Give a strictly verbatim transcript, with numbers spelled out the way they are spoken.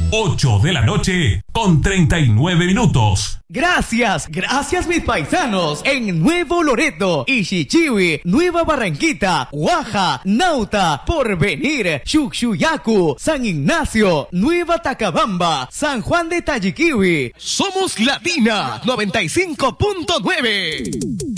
ocho de la noche con treinta y nueve minutos. Gracias, gracias mis paisanos en Nuevo Loreto, Ishichiwi, Nueva Barranquita, Guaja, Nauta, Porvenir, Chuchuyacu, San Ignacio, Nueva Tacabamba, San Juan de Tayiquiwi. Somos Latina noventa y cinco punto nueve.